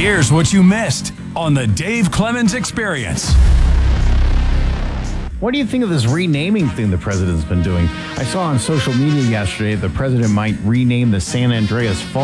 Here's what you missed on the Dave Clemens Experience. What do you think of this renaming thing the president's been doing? I saw on social media yesterday the president might rename the San Andreas Fault